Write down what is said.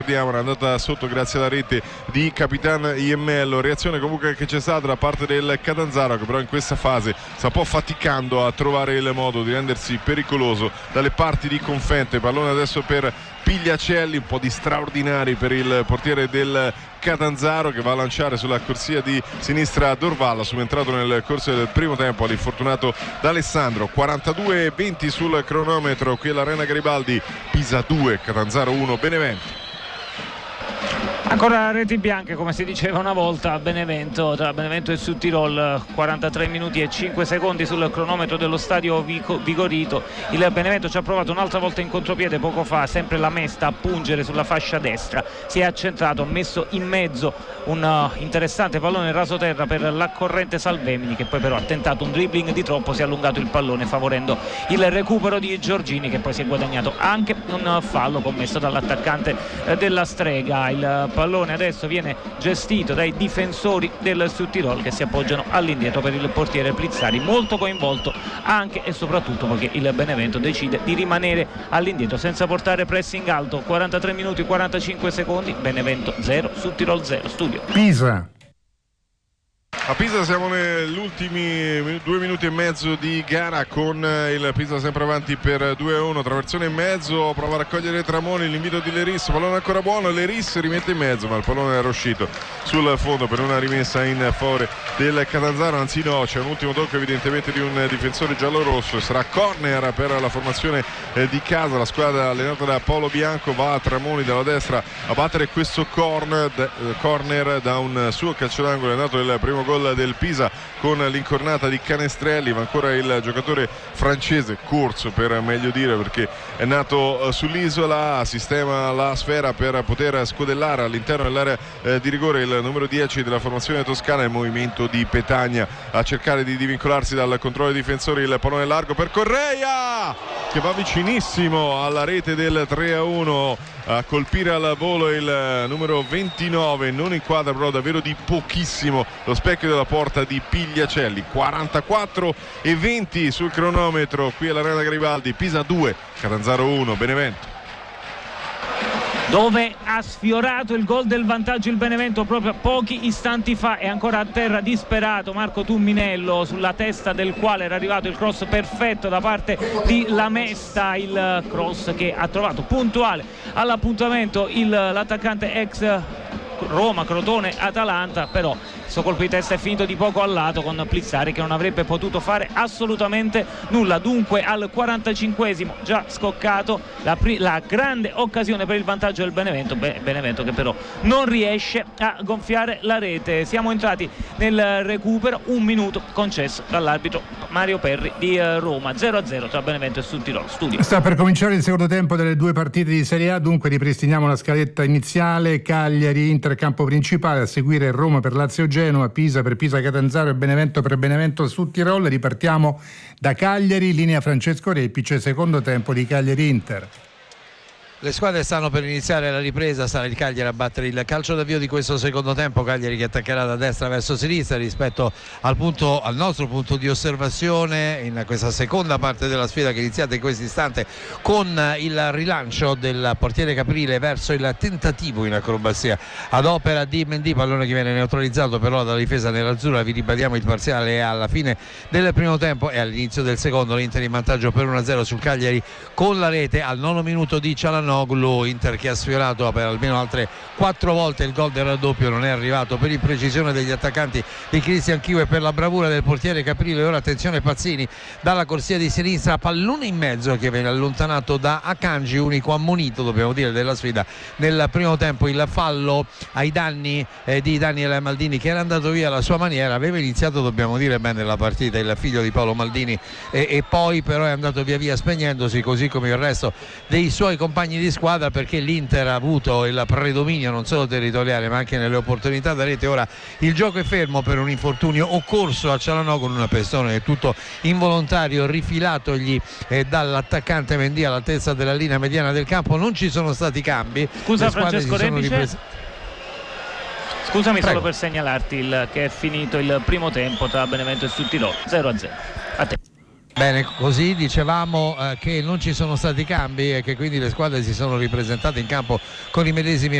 Era andata sotto grazie alla rete di Capitan Iemmello. Reazione comunque che c'è stata da parte del Catanzaro, che però in questa fase sta un po' faticando a trovare il modo di rendersi pericoloso dalle parti di Confente. Pallone adesso per Pigliacelli, un po' di straordinari per il portiere del Catanzaro, che va a lanciare sulla corsia di sinistra Dorvalla, subentrato nel corso del primo tempo all'infortunato D'Alessandro. 42-20 sul cronometro qui all'Arena Garibaldi. Pisa 2, Catanzaro 1, Benevento. Ancora reti bianche, come si diceva una volta, Benevento, tra Benevento e Südtirol. 43 minuti e 5 secondi sul cronometro dello stadio Vigorito. Il Benevento ci ha provato un'altra volta in contropiede poco fa, sempre la Mesta a pungere sulla fascia destra, si è accentrato, ha messo in mezzo un interessante pallone rasoterra per l'accorrente Salvemini, che poi però ha tentato un dribbling di troppo, si è allungato il pallone favorendo il recupero di Giorgini, che poi si è guadagnato anche un fallo commesso dall'attaccante della Strega. Il pallone adesso viene gestito dai difensori del Südtirol, che si appoggiano all'indietro per il portiere Plizzari, molto coinvolto anche e soprattutto perché il Benevento decide di rimanere all'indietro senza portare pressing alto. 43 minuti 45 secondi, Benevento 0, Südtirol 0. Studio Pisa. A Pisa siamo negli ultimi 2 minuti e mezzo di gara, con il Pisa sempre avanti per 2-1, traversone in mezzo, prova a raccogliere Tramoni, l'invito di Leris, pallone ancora buono, Leris rimette in mezzo ma il pallone era uscito sul fondo per una rimessa in favore del Catanzaro. Anzi no, c'è un ultimo tocco evidentemente di un difensore giallorosso, sarà corner per la formazione di casa. La squadra allenata da Paolo Bianco va a Tramoni dalla destra a battere questo corner da un suo calcio d'angolo. È nato il primo gol del Pisa con l'incornata di Canestrelli, ma ancora il giocatore francese, Corso per meglio dire, perché è nato sull'isola, sistema la sfera per poter scodellare all'interno dell'area di rigore il numero 10 della formazione toscana. Il movimento di Petagna a cercare di divincolarsi dal controllo dei difensori, il pallone largo per Correia che va vicinissimo alla rete del 3-1, a colpire al volo il numero 29, non inquadra però davvero di pochissimo lo specchio della porta di Pigliacelli. 44-20 sul cronometro qui all'Arena Garibaldi. Pisa 2, Catanzaro 1, Benevento. Dove ha sfiorato il gol del vantaggio il Benevento proprio pochi istanti fa. È ancora a terra disperato Marco Tumminello, sulla testa del quale era arrivato il cross perfetto da parte di Lamesta, il cross che ha trovato puntuale all'appuntamento l'attaccante ex Roma, Crotone, Atalanta, però questo colpo di testa è finito di poco al lato con Plizzari che non avrebbe potuto fare assolutamente nulla. Dunque al 45esimo già scoccato la grande occasione per il vantaggio del Benevento, Benevento che però non riesce a gonfiare la rete. Siamo entrati nel recupero, un minuto concesso dall'arbitro Mario Perri di Roma. 0-0 tra Benevento e Südtirol. Studio. Sta per cominciare il secondo tempo delle due partite di Serie A, dunque ripristiniamo la scaletta iniziale: Cagliari, Inter campo principale, a seguire Roma per Lazio Genova, Pisa per Pisa Catanzaro e Benevento per Benevento Südtirol. Ripartiamo da Cagliari, linea Francesco Repice, secondo tempo di Cagliari Inter. Le squadre stanno per iniziare la ripresa, sarà il Cagliari a battere il calcio d'avvio di questo secondo tempo. Cagliari che attaccherà da destra verso sinistra rispetto al nostro punto di osservazione in questa seconda parte della sfida che è iniziata in questo istante con il rilancio del portiere Caprile verso il tentativo in acrobazia ad opera di Mendy, pallone che viene neutralizzato però dalla difesa nerazzurra. Vi ribadiamo il parziale alla fine del primo tempo e all'inizio del secondo. L'Inter in vantaggio per 1-0 sul Cagliari con la rete al 9 minuto di Cialanoglu. Inter che ha sfiorato per almeno altre 4 volte il gol del raddoppio, non è arrivato per l'imprecisione degli attaccanti di Cristian Chiu e per la bravura del portiere Caprile. Ora attenzione Pazzini dalla corsia di sinistra, pallone in mezzo che viene allontanato da Akanji, unico ammonito dobbiamo dire della sfida nel primo tempo. Il fallo ai danni di Daniele Maldini, che era andato via alla sua maniera, aveva iniziato dobbiamo dire bene la partita il figlio di Paolo Maldini e poi però è andato via via spegnendosi, così come il resto dei suoi compagni di squadra, perché l'Inter ha avuto il predominio non solo territoriale ma anche nelle opportunità da rete. Ora il gioco è fermo per un infortunio occorso a Cialanoglu, con una pestone del tutto involontario rifilatogli dall'attaccante Mendy all'altezza della linea mediana del campo. Non ci sono stati cambi. Scusa Francesco Repice, scusami. Prego. Solo per segnalarti che è finito il primo tempo tra Benevento e Südtirol 0-0. A te. Bene, così dicevamo che non ci sono stati cambi e che quindi le squadre si sono ripresentate in campo con i medesimi